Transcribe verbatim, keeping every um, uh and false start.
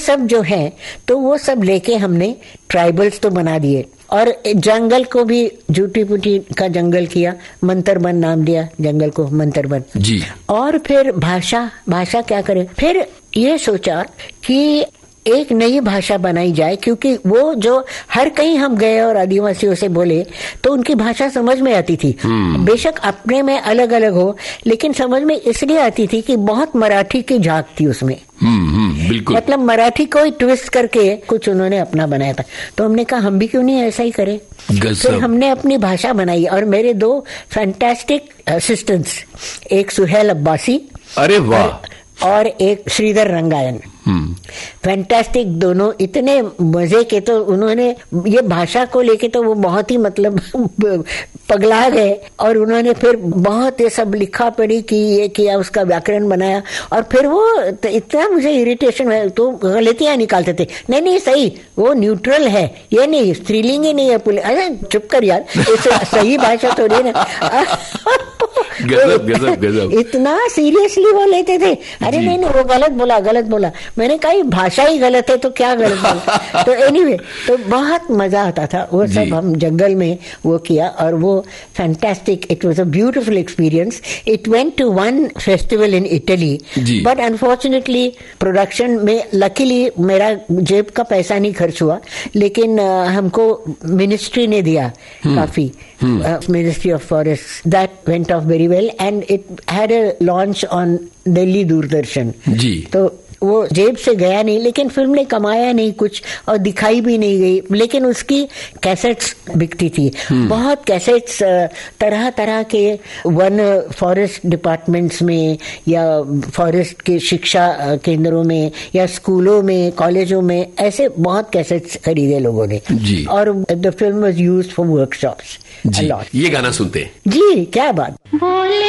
सब जो है तो वो सब लेके हमने ट्राइबल्स तो बना दिए, और जंगल को भी झूठी पुटी का जंगल किया, मंतरबन नाम दिया जंगल को, मंतरबन जी। और फिर भाषा भाषा क्या करें, फिर ये सोचा कि एक नई भाषा बनाई जाए, क्योंकि वो जो हर कहीं हम गए और आदिवासियों से बोले तो उनकी भाषा समझ में आती थी। बेशक अपने में अलग अलग हो, लेकिन समझ में इसलिए आती थी कि बहुत मराठी की झांक थी उसमें। हम्म, बिल्कुल। मतलब मराठी को ही ट्विस्ट करके कुछ उन्होंने अपना बनाया था। तो हमने कहा हम भी क्यों नहीं ऐसा ही करें। फिर हमने अपनी भाषा बनाई, और मेरे दो फैंटास्टिक असिस्टेंट्स, एक सुहेल अब्बासी, अरे वाह, और एक श्रीधर रंगायन, फैंटास्टिक, दोनों इतने मजे के। तो उन्होंने ये भाषा को लेके तो वो बहुत ही मतलब पगला गए, और उन्होंने फिर बहुत ये सब लिखा पढ़ी की, ये किया, उसका व्याकरण बनाया, और फिर वो तो इतना मुझे इरिटेशन है, तो गलतियां निकालते थे। नहीं नहीं सही, वो न्यूट्रल है, ये नहीं स्त्रीलिंग ही नहीं है, पुलिस। अरे चुप कर यार, सही भाषा थोड़ी ना। गजब गजब गजब, इतना सीरियसली वो लेते थे। अरे नहीं नहीं वो गलत बोला गलत बोला, मैंने कहा भाषा ही गलत है तो क्या गलत बोला। तो एनीवे, तो बहुत मजा आता था वो सब हम जंगल में वो किया, और वो fantastic, it was a beautiful experience. It went to one festival in Italy, but unfortunately production में लकीली मेरा जेब का पैसा नहीं खर्च हुआ, लेकिन uh, हमको मिनिस्ट्री ने दिया काफी, ministry of forest, that went of very well, and it had a launch on Delhi Doordarshan जी। तो वो जेब से गया नहीं, लेकिन फिल्म ने कमाया नहीं कुछ और दिखाई भी नहीं गई, लेकिन उसकी कैसेट्स बिकती थी बहुत। कैसेट्स तरह तरह के वन फॉरेस्ट डिपार्टमेंट्स में, या फॉरेस्ट के शिक्षा केंद्रों में, या स्कूलों में, कॉलेजों में, ऐसे बहुत कैसेट्स खरीदे लोगों ने जी। और the film was used for workshops. ये गाना सुनते हैं जी, क्या बात।